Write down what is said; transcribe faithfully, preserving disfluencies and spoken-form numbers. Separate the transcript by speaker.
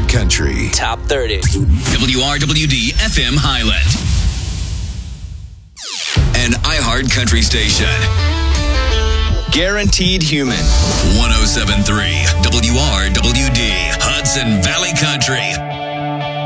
Speaker 1: Country.
Speaker 2: Top thirty.
Speaker 3: W R W D F M Highland. An iHeart Country station.
Speaker 2: Guaranteed Human.
Speaker 3: one oh seven point three W R W D, Hudson Valley Country.